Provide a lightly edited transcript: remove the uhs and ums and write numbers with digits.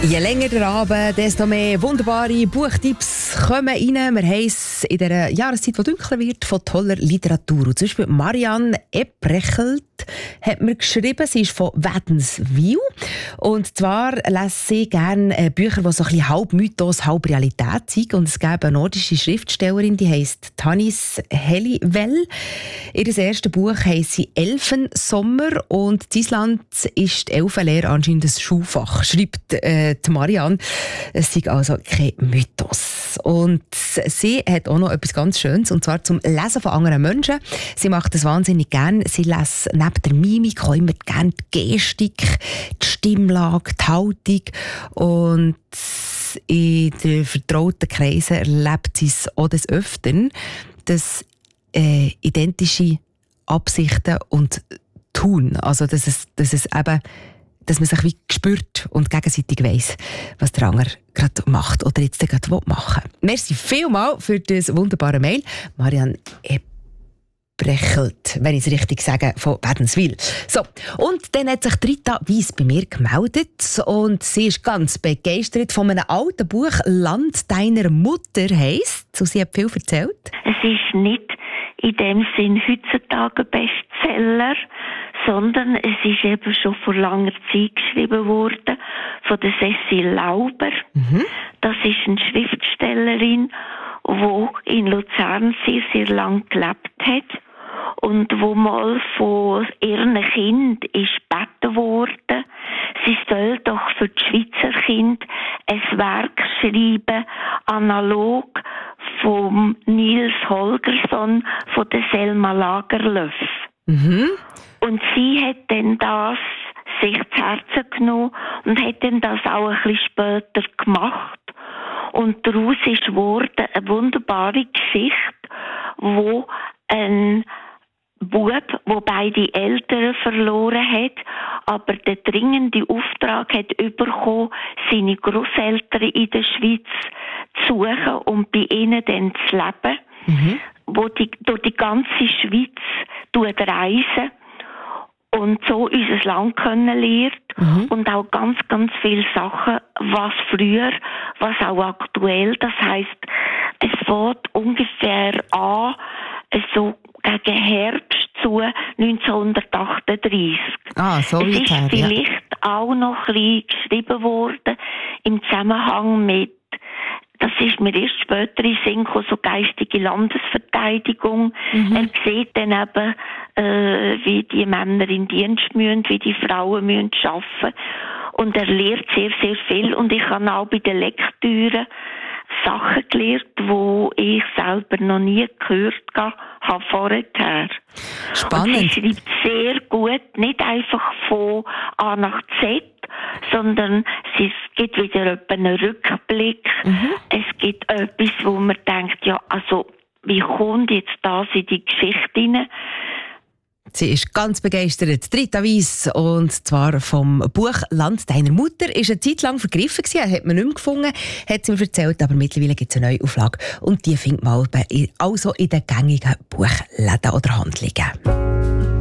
Je länger der Abend, desto mehr wunderbare Buchtipps kommen rein. Wir haben es in dieser Jahreszeit, die dunkler wird, von toller Literatur. Und zum Beispiel Marianne Ebrechelt hat mir geschrieben, sie ist von Wädenswil. Und zwar lässt sie gerne Bücher, die so ein bisschen halb Mythos, halb Realität sind. Und es gibt eine nordische Schriftstellerin, die heisst Tanis Hellivell. Ihr erstes Buch heisst sie Elfensommer. Und in Island ist die Elfenlehre anscheinend ein Schulfach, schreibt die Marianne. Es sei also kein Mythos. Und sie hat auch noch etwas ganz Schönes, und zwar zum Lesen von anderen Menschen. Sie macht das wahnsinnig gerne. Sie lässt neben der Mimik auch immer gerne die Gestik, die Stimmlage, die Haltung. Und in den vertrauten Kreisen erlebt sie es auch des Öfteren, dass identische Absichten und Tun, also dass man sich wie spürt und gegenseitig weiss, was der andere gerade macht oder jetzt gerade machen will. Merci vielmals für das wunderbare Mail. Marianne Ebrechelt, wenn ich es richtig sage, von Wädenswil. So, und dann hat sich Rita Weiss bei mir gemeldet und sie ist ganz begeistert von einem alten Buch «Land deiner Mutter» heisst. So, sie hat viel erzählt. Es ist nicht in dem Sinn heutzutage Bestseller, sondern es ist eben schon vor langer Zeit geschrieben worden von der Cecil Lauber. Das ist eine Schriftstellerin, die in Luzern sehr, sehr lang gelebt hat und wo mal von ihrem Kind ist gebeten worden, sie soll doch für die Schweizer Kinder ein Werk schreiben, analog vom Nils Holgersson von der Selma Lagerlöf. Und sie hat dann das sich zu Herzen genommen und hat dann das auch ein bisschen später gemacht. Und daraus ist geworden eine wunderbare Geschichte, wo ein Bub, der beide Eltern verloren hat, aber den dringenden Auftrag hat bekommen, seine Grosseltern in der Schweiz zu suchen und bei ihnen dann zu leben, wo durch die ganze Schweiz reisen und so unser Land lernt und auch ganz, ganz viele Sachen, was früher, was auch aktuell. Das heisst, es fängt ungefähr an, so gegen Herbst zu 1938. So es ist vielleicht auch noch ein bisschen geschrieben worden im Zusammenhang mit, das ist mir erst später in Sinn gekommen, so geistige Landesverteidigung. Er sieht dann eben, wie die Männer in Dienst müssen, wie die Frauen müssen arbeiten. Und er lernt sehr, sehr viel. Und ich habe auch bei den Lektüren Sachen gelernt, die ich selber noch nie gehört habe vorher. Spannend. Und sie schreibt sehr gut, nicht einfach von A nach Z, sondern es gibt wieder einen Rückblick. Es gibt etwas, wo man denkt, ja, also, wie kommt jetzt das in die Geschichte hinein? Sie ist ganz begeistert. Rita Weiss, und zwar vom Buch «Land deiner Mutter». Ist eine Zeit lang vergriffen gewesen, hat man nicht mehr gefunden, hat sie mir erzählt, aber mittlerweile gibt es eine neue Auflage und die findet man also in den gängigen Buchläden oder Handlungen.